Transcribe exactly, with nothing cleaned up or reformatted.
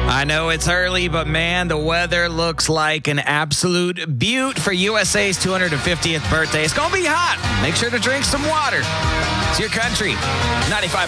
I know it's early, but man, the weather looks like an absolute beaut for U S A's two hundred fiftieth birthday. It's going to be hot. Make sure to drink some water. It's your country. ninety-five